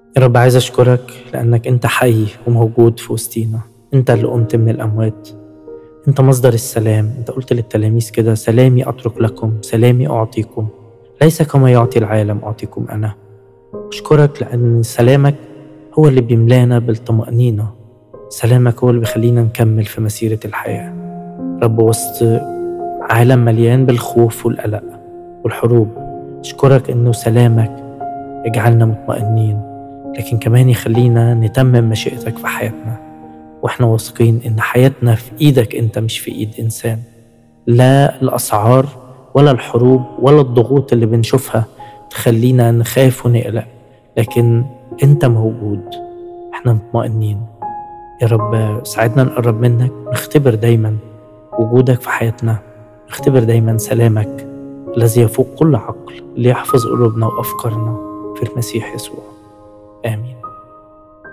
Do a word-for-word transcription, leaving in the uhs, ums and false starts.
يا رب عايز أشكرك لأنك أنت حي وموجود في وسطينا. أنت اللي قمت من الأموات، أنت مصدر السلام. أنت قلت للتلاميذ كده: سلامي أترك لكم، سلامي أعطيكم، ليس كما يعطي العالم أعطيكم أنا. أشكرك لأن سلامك هو اللي بيملانا بالطمأنينة، سلامك هو اللي بيخلينا نكمل في مسيرة الحياة. رب، وسط عالم مليان بالخوف والقلق والحروب، أشكرك أنه سلامك يجعلنا مطمئنين، لكن كمان يخلينا نتمم مشيئتك في حياتنا، وإحنا واثقين إن حياتنا في إيدك أنت مش في إيد إنسان. لا الأسعار ولا الحروب ولا الضغوط اللي بنشوفها تخلينا نخاف ونقلق، لكن أنت موجود، إحنا مطمئنين. يا رب ساعدنا نقرب منك، نختبر دايما وجودك في حياتنا، نختبر دايما سلامك الذي يفوق كل عقل، اللي يحفظ قلوبنا وأفكارنا في المسيح يسوع. آمين.